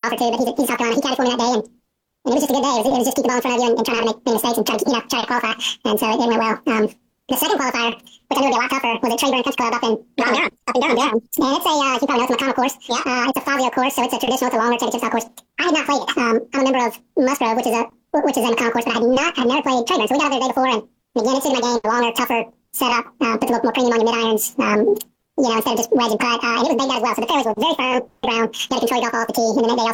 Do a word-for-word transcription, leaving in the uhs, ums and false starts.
golfer too, but he's, he's South Carolina. He caddied for me that day, and, and it was just a good day. It was, it was just keep the ball in front of you and, and try not to make any mistakes and try to, you know, try to qualify. And so it, it went well. Um, the second qualifier, which I knew would be a lot tougher, was at Trayburn Country Club up in Durham. Durham. Up in Durham, Durham. And it's a, uh, you probably know, it's a McConnell course. Yeah. Uh, it's a Fazio course, so it's a traditional, it's a longer championship style course. I had not played it. Um, I'm a member of Musgrove, which is a which is a McConnell course, but I had not, I'd never played Trayburn. So we got out there the day before, and, and again, it's in my game, a longer, tougher setup, uh, puts a little more premium on your mid irons. Um, you know, instead of just wedge and putt. Uh, and it was banged out as well. So the fairways were very firm ground. You got to control your golf off the tee. And then they also